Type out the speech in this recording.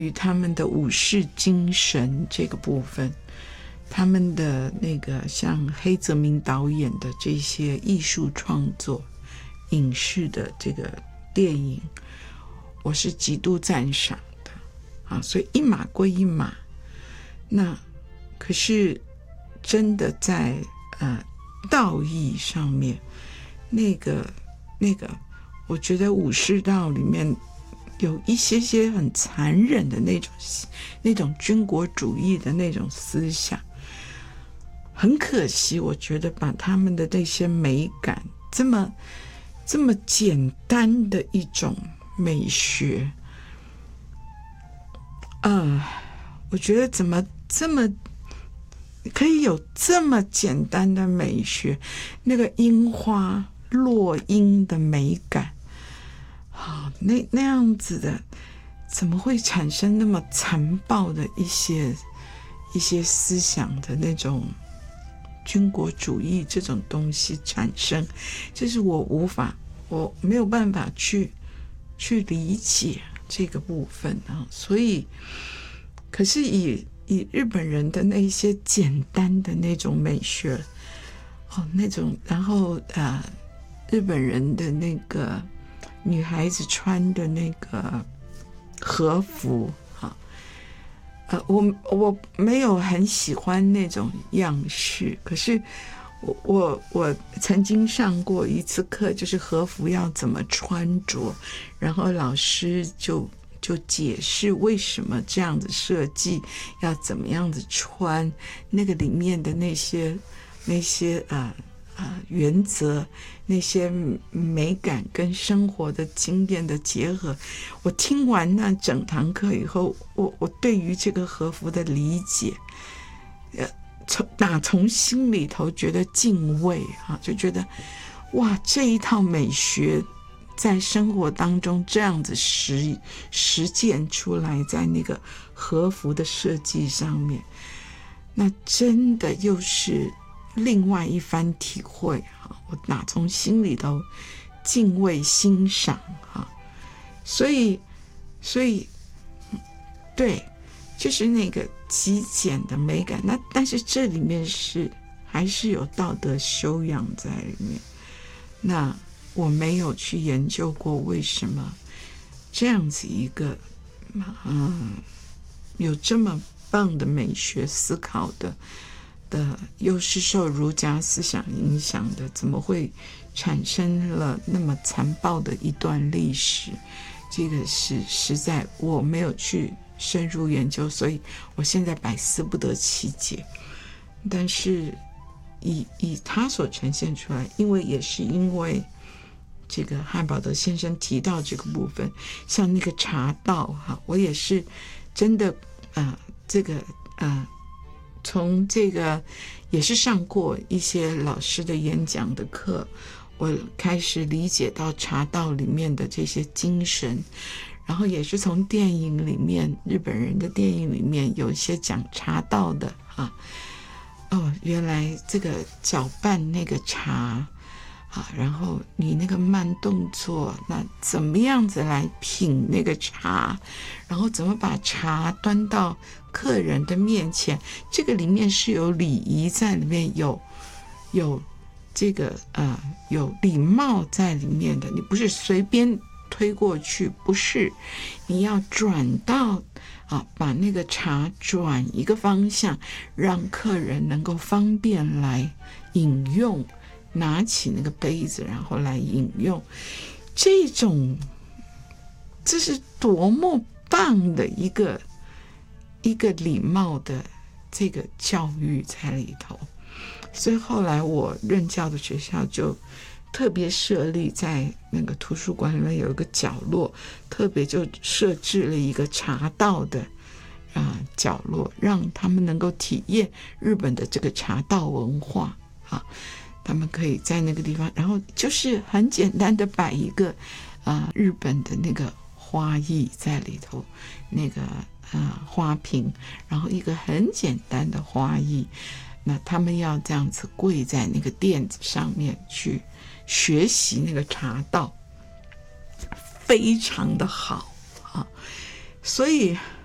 与他们的武士精神这个部分，他们的那个像黑泽明导演的这些艺术创作、影视的这个电影，我是极度赞赏的啊。所以一码归一码，那可是真的在道义上面，那个，我觉得武士道里面有一些很残忍的那种军国主义的那种思想，很可惜，我觉得把他们的这些美感，这么简单的一种美学，我觉得怎么这么可以有这么简单的美学，那个樱花落樱的美感，那样子的，怎么会产生那么残暴的一些思想的那种军国主义这种东西产生，这是我没有办法去理解这个部分啊。所以，可是以日本人的那些简单的那种美学，那种，然后日本人的那个女孩子穿的那个和服我没有很喜欢那种样式，可是我曾经上过一次课，就是和服要怎么穿着，然后老师就解释为什么这样子设计，要怎么样子穿，那个里面的那些原则，那些美感跟生活的经验的结合，我听完那整堂课以后，我对于这个和服的理解，从心里头觉得敬畏就觉得哇，这一套美学在生活当中这样子实践出来，在那个和服的设计上面，那真的又是另外一番体会我打从心里头敬畏欣赏所以对，就是那个极简的美感，那但是这里面还是有道德修养在里面。那我没有去研究过为什么这样子一个有这么棒的美学思考的又是受儒家思想影响的，怎么会产生了那么残暴的一段历史？这个是实在我没有去深入研究，所以我现在百思不得其解。但是以他所呈现出来，因为这个汉堡德先生提到这个部分，像那个茶道我也是真的从这个也是上过一些老师的演讲的课，我开始理解到茶道里面的这些精神，然后也是从电影里面，日本人的电影里面有一些讲茶道的原来这个搅拌那个茶然后你那个慢动作，那怎么样子来品那个茶，然后怎么把茶端到客人的面前，这个里面是有礼仪在里面，有这个有礼貌在里面的，你不是随便推过去，不是，你要转到把那个茶转一个方向，让客人能够方便来饮用，拿起那个杯子然后来饮用，这是多么棒的一个礼貌的这个教育在里头。所以后来我任教的学校就特别设立在那个图书馆里面有一个角落，特别就设置了一个茶道的角落，让他们能够体验日本的这个茶道文化他们可以在那个地方，然后就是很简单的摆一个日本的那个花艺在里头，那个花瓶，然后一个很简单的花艺，那他们要这样子跪在那个垫子上面去学习那个茶道，非常的好所以